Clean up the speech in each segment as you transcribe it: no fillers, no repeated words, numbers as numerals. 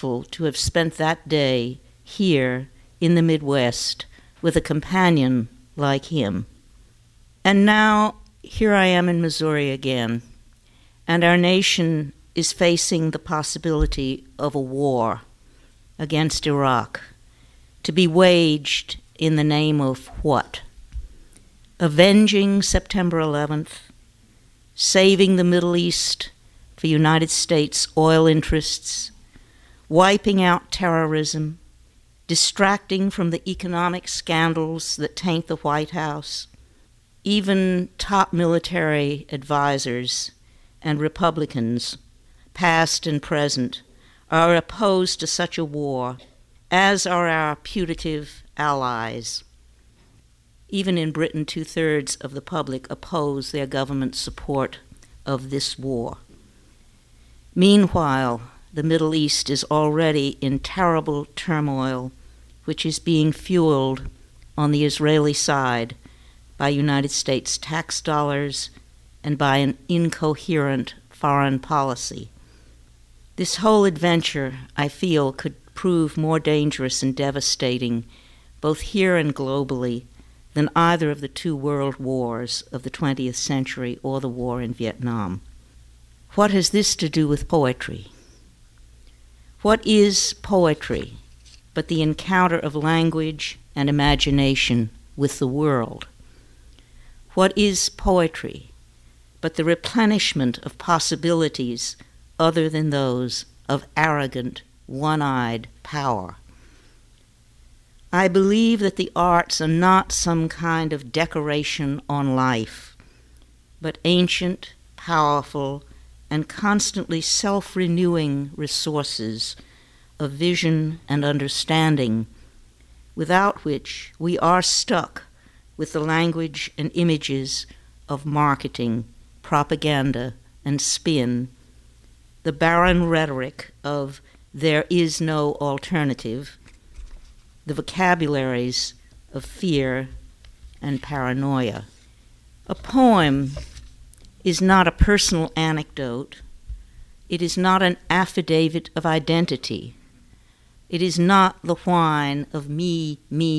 grateful to have spent that day here in the Midwest with a companion like him. And now, here I am in Missouri again, and our nation is facing the possibility of a war against Iraq, to be waged in the name of what? Avenging September 11th, saving the Middle East for United States oil interests, wiping out terrorism, distracting from the economic scandals that taint the White House. Even top military advisors and Republicans, past and present, are opposed to such a war, as are our putative allies. Even in Britain, 2/3 of the public oppose their government's support of this war. Meanwhile, the Middle East is already in terrible turmoil, which is being fueled on the Israeli side by United States tax dollars and by an incoherent foreign policy. This whole adventure, I feel, could prove more dangerous and devastating, both here and globally, than either of the two world wars of the 20th century or the war in Vietnam. What has this to do with poetry? What is poetry but the encounter of language and imagination with the world? What is poetry but the replenishment of possibilities other than those of arrogant, one-eyed power? I believe that the arts are not some kind of decoration on life, but ancient, powerful, and constantly self-renewing resources of vision and understanding, without which we are stuck with the language and images of marketing, propaganda, and spin, the barren rhetoric of "there is no alternative," the vocabularies of fear and paranoia. A poem is not a personal anecdote. It is not an affidavit of identity. It is not the whine of me,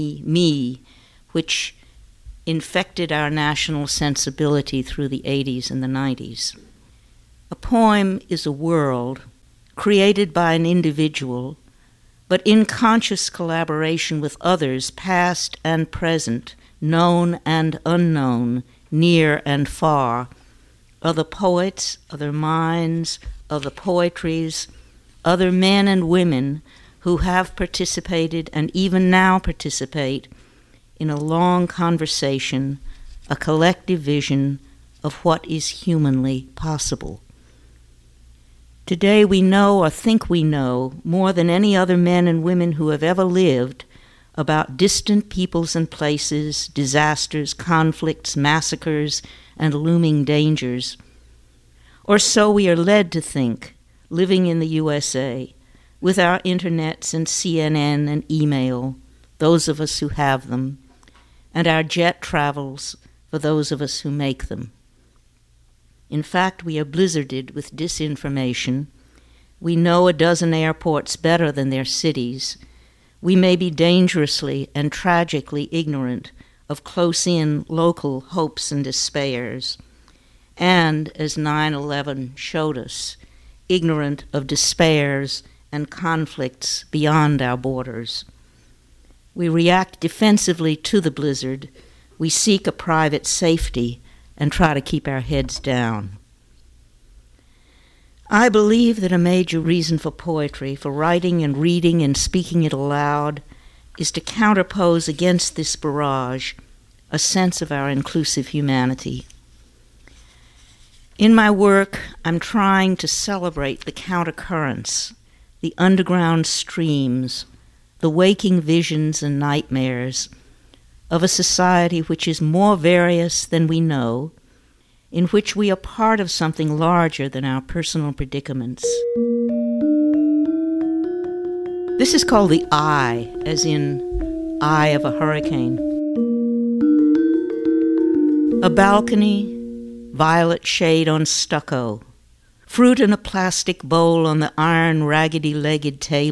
which infected our national sensibility through the 80s and the 90s. A poem is a world created by an individual, but in conscious collaboration with others, past and present, known and unknown, near and far, other poets, other minds, other poetries, other men and women who have participated and even now participate in a long conversation, a collective vision of what is humanly possible. Today we know, or think we know, more than any other men and women who have ever lived about distant peoples and places, disasters, conflicts, massacres, and looming dangers. Or so we are led to think, living in the USA, with our internets and CNN and email, those of us who have them, and our jet travels for those of us who make them. In fact, we are blizzarded with disinformation. We know a dozen airports better than their cities. We may be dangerously and tragically ignorant of close-in local hopes and despairs, and, as 9/11 showed us, ignorant of despairs and conflicts beyond our borders. We react defensively to the blizzard. We seek a private safety and try to keep our heads down. I believe that a major reason for poetry, for writing and reading and speaking it aloud, is to counterpose against this barrage a sense of our inclusive humanity. In my work, I'm trying to celebrate the countercurrents, the underground streams, the waking visions and nightmares of a society which is more various than we know, in which we are part of something larger than our personal predicaments. This is called the eye, as in eye of a hurricane. A balcony, violet shade on stucco, fruit in a plastic bowl on the iron raggedy-legged table,